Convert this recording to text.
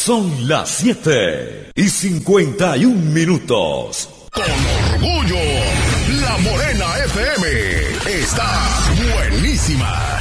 Son las 7:51. Con orgullo, La Morena FM está buenísima.